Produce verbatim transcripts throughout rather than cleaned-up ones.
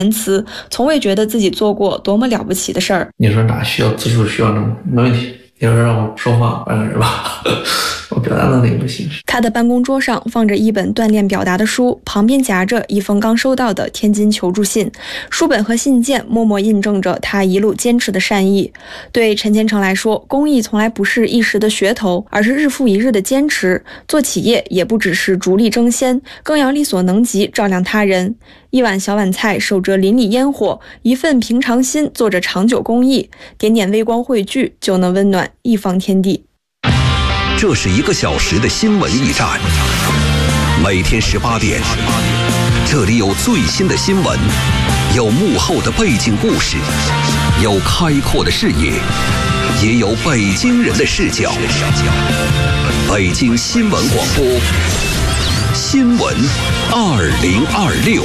言辞，从未觉得自己做过多么了不起的事儿。 你说哪需要自述需要弄，没问题。你说让我说话半个人吧，我表达能力不行。 他的办公桌上放着一本锻炼表达的书，旁边夹着一封刚收到的天津求助信，书本和信件默默印证着他一路坚持的善意。对陈建成来说，公益从来不是一时的噱头，而是日复一日的坚持。做企业也不只是逐利争先，更要力所能及照亮他人。一碗小碗菜守着邻里烟火，一份平常心做着长久公益，点点微光汇聚，就能温暖一方天地。 这是一个小时的新闻驿站，每天十八点，这里有最新的新闻，有幕后的背景故事，有开阔的视野，也有北京人的视角。北京新闻广播，新闻二零二六。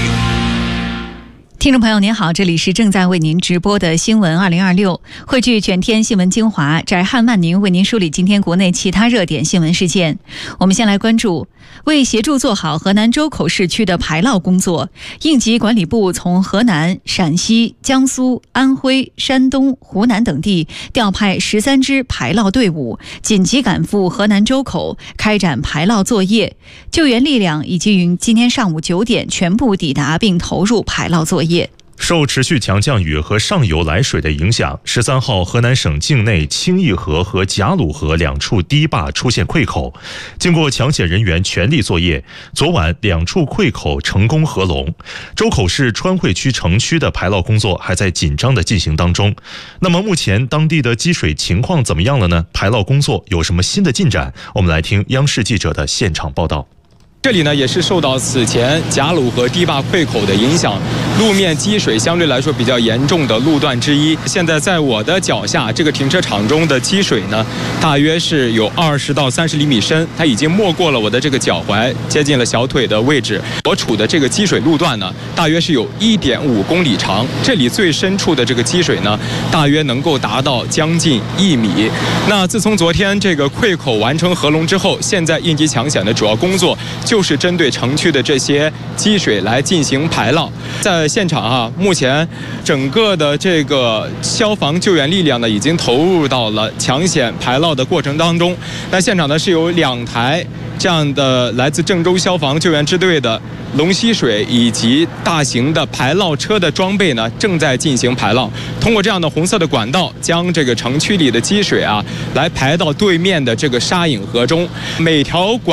听众朋友您好，这里是正在为您直播的新闻二零二六，汇聚全天新闻精华，翟汉万宁为您梳理今天国内其他热点新闻事件。我们先来关注，为协助做好河南周口市区的排涝工作，应急管理部从河南、陕西、江苏、安徽、山东、湖南等地调派十三支排涝队伍，紧急赶赴河南周口开展排涝作业。救援力量已经于今天上午九点全部抵达并投入排涝作业。 受持续强降雨和上游来水的影响，十三号河南省境内清义河和贾鲁河两处堤坝出现溃口，经过抢险人员全力作业，昨晚两处溃口成功合拢。周口市川汇区城区的排涝工作还在紧张的进行当中。那么目前当地的积水情况怎么样了呢？排涝工作有什么新的进展？我们来听央视记者的现场报道。 这里呢也是受到此前贾鲁河堤坝溃口的影响，路面积水相对来说比较严重的路段之一。现在在我的脚下这个停车场中的积水呢，大约是有二十到三十厘米深，它已经没过了我的这个脚踝，接近了小腿的位置。我处的这个积水路段呢，大约是有一点五公里长，这里最深处的这个积水呢，大约能够达到将近一米。那自从昨天这个溃口完成合拢之后，现在应急抢险的主要工作就是针对城区的这些积水来进行排涝。在现场啊，目前整个的这个消防救援力量呢，已经投入到了抢险排涝的过程当中。那现场呢是有两台这样的来自郑州消防救援支队的龙吸水以及大型的排涝车的装备呢，正在进行排涝。通过这样的红色的管道，将这个城区里的积水啊，来排到对面的这个沙隐河中。每条管